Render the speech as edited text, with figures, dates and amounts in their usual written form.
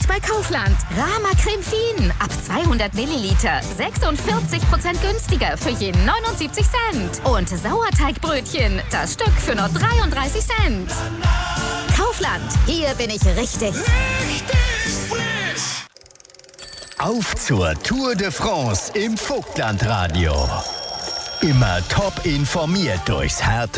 bei Kaufland. Rama Creme Fien ab 200 Milliliter. 46% günstiger für je 79 Cent. Und Sauerteigbrötchen, das Stück für nur 33 Cent. Kaufland, hier bin ich richtig. Auf zur Tour de France im Vogtlandradio. Immer top informiert durchs Härte